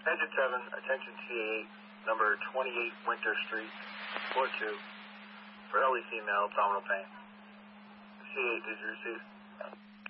Engine 7, attention CA8, number 28 Winter Street, floor 2, for early female abdominal pain. CA8, did you receive?